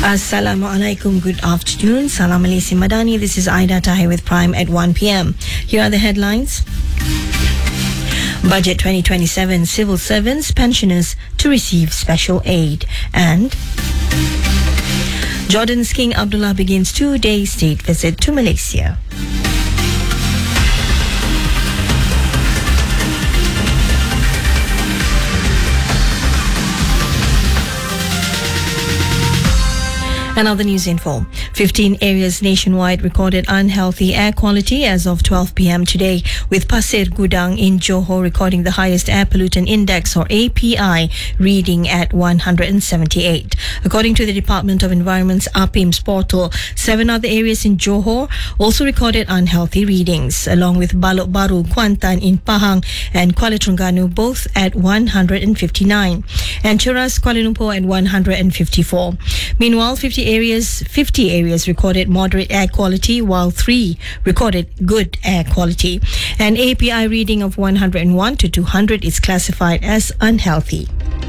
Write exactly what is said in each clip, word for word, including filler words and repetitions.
Assalamualaikum, good afternoon. Salam Malaysia Madani. This is Aida Tahir with Prime at one p.m. Here are the headlines. Budget twenty twenty-seven, civil servants, pensioners to receive special aid. And Jordan's King Abdullah begins two-day state visit to Malaysia. Another news info. fifteen areas nationwide recorded unhealthy air quality as of twelve p.m. today, with Pasir Gudang in Johor recording the highest air pollutant index, or A P I, reading at one hundred seventy-eight. According to the Department of Environment's A P I M S portal, seven other areas in Johor also recorded unhealthy readings, along with Balok Baru, Kuantan in Pahang and Kuala Terengganu, both at one hundred fifty-nine, and Cheras, Kuala Lumpur at one hundred fifty-four. Meanwhile, fifty areas, fifty areas recorded moderate air quality, while three recorded good air quality. An A P I reading of one hundred one to two hundred is classified as unhealthy.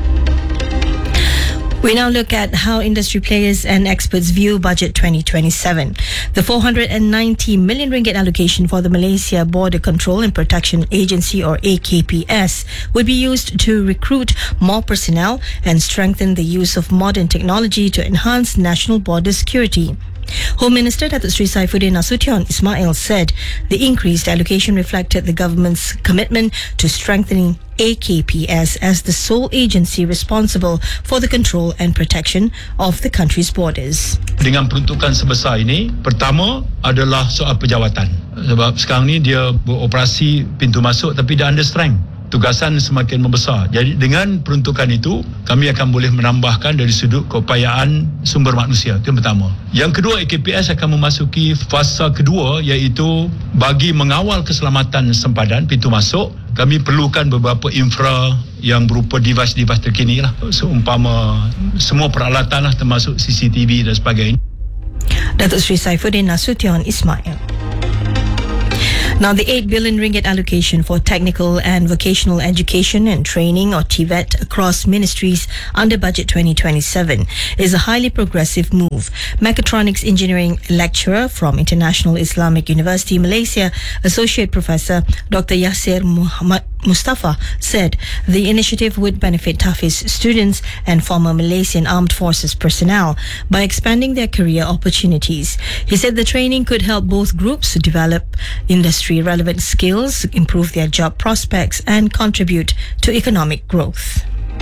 We now look at how industry players and experts view Budget twenty twenty-seven. The four hundred ninety million ringgit allocation for the Malaysia Border Control and Protection Agency, or A K P S, would be used to recruit more personnel and strengthen the use of modern technology to enhance national border security. Home Minister Datuk Seri Saifuddin Nasution Ismail said the increased allocation reflected the government's commitment to strengthening A K P S as the sole agency responsible for the control and protection of the country's borders. Dengan peruntukan sebesar ini, pertama adalah soal pejawatan. Sebab sekarang ni dia beroperasi pintu masuk tapi dia under strength. Tugasan semakin membesar. Jadi dengan peruntukan itu, kami akan boleh menambahkan dari sudut keupayaan sumber manusia. Itu yang pertama. Yang kedua, A K P S akan memasuki fasa kedua, iaitu bagi mengawal keselamatan sempadan pintu masuk, kami perlukan beberapa infra yang berupa device-device terkini lah. Seumpama semua peralatan lah, termasuk C C T V dan sebagainya. Datuk Seri Saifuddin Nasution Ismail. Now, the eight billion ringgit allocation for technical and vocational education and training, or T V E T, across ministries under Budget twenty twenty-seven is a highly progressive move. Mechatronics engineering lecturer from International Islamic University Malaysia, Associate Professor Doctor Yasir Muhammad Mustafa, said the initiative would benefit Tafiz students and former Malaysian Armed Forces personnel by expanding their career opportunities. He said the training could help both groups develop industry-relevant skills, improve their job prospects, and contribute to economic growth.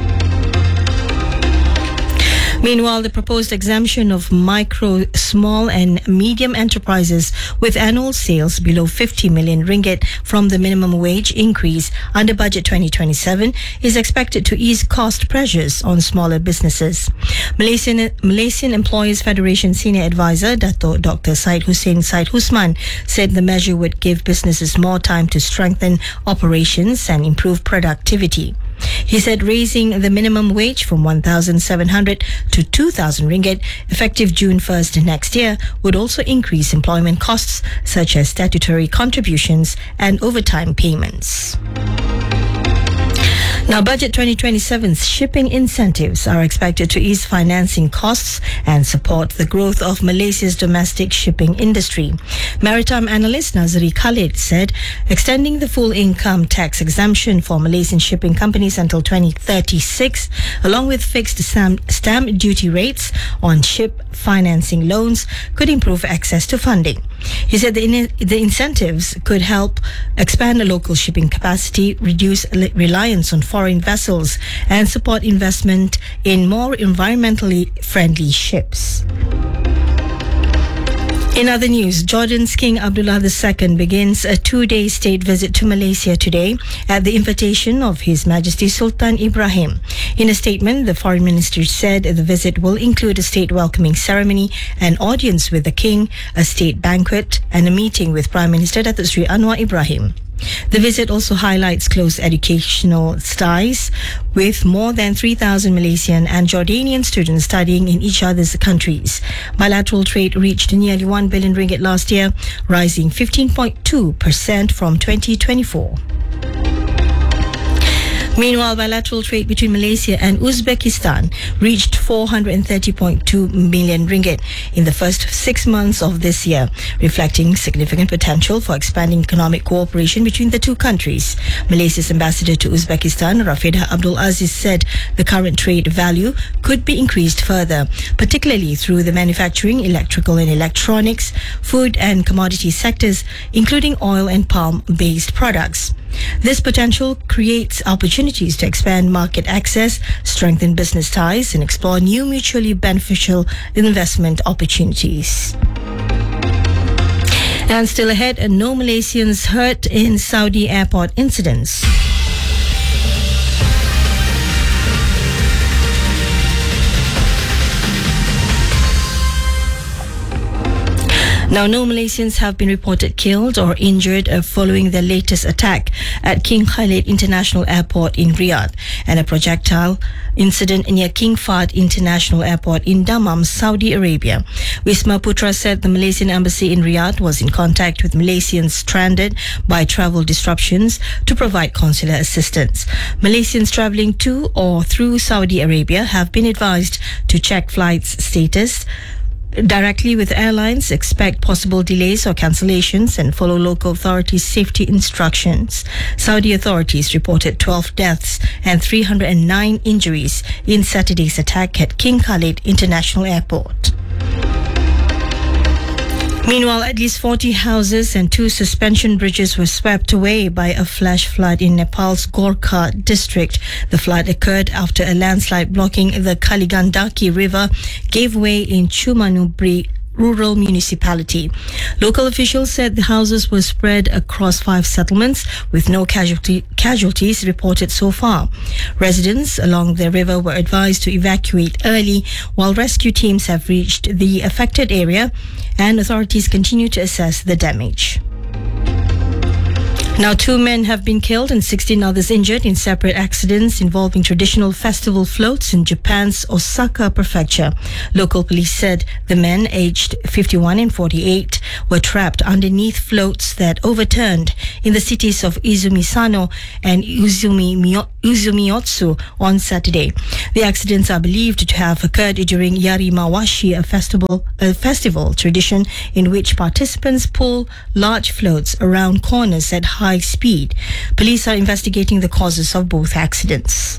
Meanwhile, the proposed exemption of micro, small and medium enterprises with annual sales below fifty million ringgit from the minimum wage increase under Budget twenty twenty-seven is expected to ease cost pressures on smaller businesses. Malaysian, Malaysian Employers Federation Senior Advisor Dato' Doctor Syed Hussein Syed Husman said the measure would give businesses more time to strengthen operations and improve productivity. He said raising the minimum wage from one thousand seven hundred to two thousand ringgit effective June first next year would also increase employment costs such as statutory contributions and overtime payments. Now, Budget twenty twenty-seven's shipping incentives are expected to ease financing costs and support the growth of Malaysia's domestic shipping industry. Maritime analyst Nazri Khalid said extending the full income tax exemption for Malaysian shipping companies until twenty thirty-six, along with fixed stamp, stamp duty rates on ship financing loans, could improve access to funding. He said the, in, the incentives could help expand the local shipping capacity, reduce reliance on foreign vessels, and support investment in more environmentally friendly ships. In other news, Jordan's King Abdullah the Second begins a two-day state visit to Malaysia today at the invitation of His Majesty Sultan Ibrahim. In a statement, the Foreign Ministry said the visit will include a state welcoming ceremony, an audience with the King, a state banquet, and a meeting with Prime Minister Datuk Seri Anwar Ibrahim. The visit also highlights close educational ties, with more than three thousand Malaysian and Jordanian students studying in each other's countries. Bilateral trade reached nearly one billion ringgit last year, rising fifteen point two percent from twenty twenty-four. Meanwhile, bilateral trade between Malaysia and Uzbekistan reached four hundred thirty point two million ringgit in the first six months of this year, reflecting significant potential for expanding economic cooperation between the two countries. Malaysia's ambassador to Uzbekistan, Rafidah Abdul Aziz, said the current trade value could be increased further, particularly through the manufacturing, electrical and electronics, food and commodity sectors, including oil and palm-based products. This potential creates opportunities to expand market access, strengthen business ties, and explore new mutually beneficial investment opportunities. And still ahead, no Malaysians hurt in Saudi airport incidents. Now, no Malaysians have been reported killed or injured uh, following the latest attack at King Khalid International Airport in Riyadh and a projectile incident near King Fahd International Airport in Dammam, Saudi Arabia. Wisma Putra said the Malaysian embassy in Riyadh was in contact with Malaysians stranded by travel disruptions to provide consular assistance. Malaysians travelling to or through Saudi Arabia have been advised to check flights status directly with airlines, expect possible delays or cancellations, and follow local authorities' safety instructions. Saudi authorities reported twelve deaths and three hundred nine injuries in Saturday's attack at King Khalid International Airport. Meanwhile, at least forty houses and two suspension bridges were swept away by a flash flood in Nepal's Gorkha district. The flood occurred after a landslide blocking the Kaligandaki River gave way in Chumanubri rural municipality. Local officials said the houses were spread across five settlements with no casualty, casualties reported so far. Residents along the river were advised to evacuate early while rescue teams have reached the affected area and authorities continue to assess the damage. Now, two men have been killed and sixteen others injured in separate accidents involving traditional festival floats in Japan's Osaka prefecture. Local police said the men, aged fifty-one and forty-eight, were trapped underneath floats that overturned in the cities of Izumisano and Uzumi Uzumiotsu on Saturday. The accidents are believed to have occurred during Yarimawashi, a festival, a festival tradition in which participants pull large floats around corners at high speed. Police are investigating the causes of both accidents.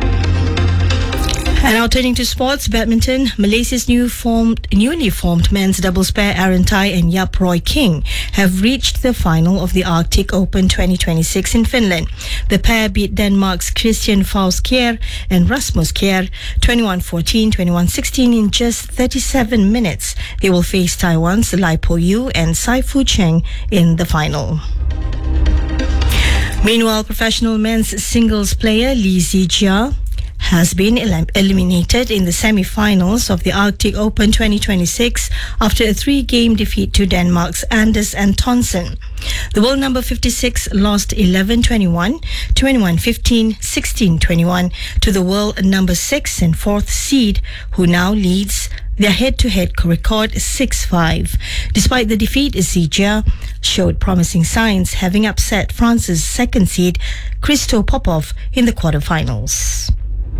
And now turning to sports, badminton, Malaysia's new formed, newly formed men's doubles pair Aaron Tai and Yap Roy King have reached the final of the Arctic Open twenty twenty-six in Finland. The pair beat Denmark's Christian Faust Kjær and Rasmus Kjær twenty-one fourteen, twenty-one sixteen in just thirty-seven minutes. They will face Taiwan's Lai Po Yu and Sai Fu Cheng in the final. Meanwhile, professional men's singles player Lee Zijia has been elim- eliminated in the semi-finals of the Arctic Open twenty twenty-six after a three-game defeat to Denmark's Anders Antonsen. The world number fifty-six lost eleven twenty-one, twenty-one fifteen, sixteen twenty-one to the world number six and fourth seed, who now leads their head-to-head record six five. Despite the defeat, Zijia showed promising signs, having upset France's second seed, Christo Popov, in the quarterfinals.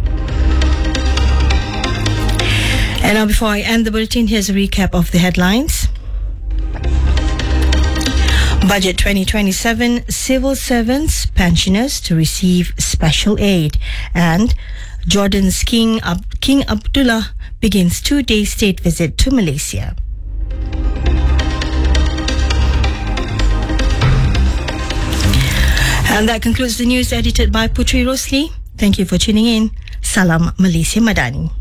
And now, before I end the bulletin, here's a recap of the headlines. Budget twenty twenty-seven, civil servants, pensioners to receive special aid. And Jordan's King, Ab- King Abdullah begins two-day state visit to Malaysia. And that concludes the news edited by Putri Rosli. Thank you for tuning in. Salam Malaysia Madani.